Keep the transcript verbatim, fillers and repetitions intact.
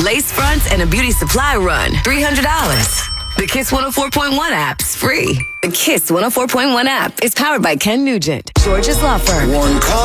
lace fronts, and a beauty supply run, three hundred dollars. The Kiss one oh four point one app's free. The Kiss one oh four point one app is powered by Ken Nugent, George's Law Firm. One call.